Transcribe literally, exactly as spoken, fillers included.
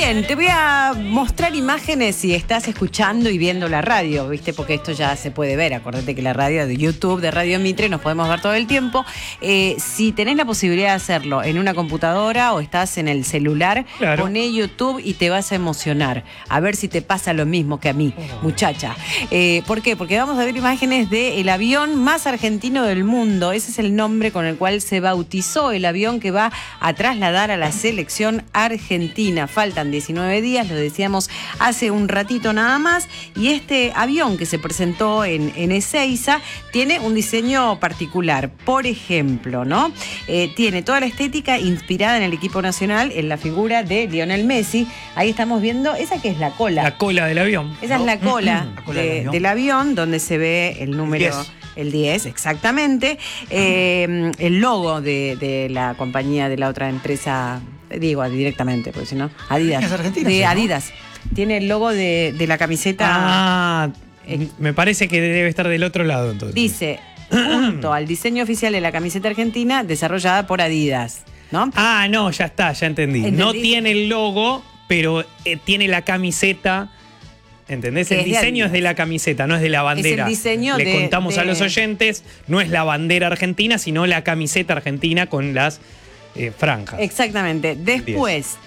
Bien, te voy a mostrar imágenes si estás escuchando y viendo la radio, ¿viste? Porque esto ya se puede ver. Acuérdate que la radio de YouTube, de Radio Mitre, nos podemos ver todo el tiempo. Eh, si tenés la posibilidad de hacerlo en una computadora o estás en el celular, claro, poné YouTube y te vas a emocionar. A ver si te pasa lo mismo que a mí, oh. muchacha. Eh, ¿Por qué? Porque vamos a ver imágenes del avión más argentino del mundo. Ese es el nombre con el cual se bautizó el avión que va a trasladar a la selección argentina. Faltan diecinueve días, lo decíamos hace un ratito nada más, y este avión que se presentó en, en Ezeiza tiene un diseño particular. Por ejemplo, ¿no? Eh, tiene toda la estética inspirada en el equipo nacional, en la figura de Lionel Messi. Ahí estamos viendo, esa que es la cola. La cola del avión. Esa ¿no? es la cola, la cola de, del, avión. del avión, donde se ve el número... diez. El diez, exactamente. Eh, el logo de, de la compañía, de la otra empresa, digo directamente, porque si no, Adidas. ¿Es argentina? De ¿no? Adidas. Tiene el logo de, de la camiseta. Ah, eh, me parece que debe estar del otro lado entonces. Dice, junto al diseño oficial de la camiseta argentina, desarrollada por Adidas, ¿no? Ah, no, ya está, ya entendí. ¿Entendí? No tiene el logo, pero eh, tiene la camiseta. ¿Entendés? El diseño es de la camiseta, no es de la bandera. Es el diseño Le de, contamos de... a los oyentes, no es la bandera argentina, sino la camiseta argentina con las eh, franjas. Exactamente. Después...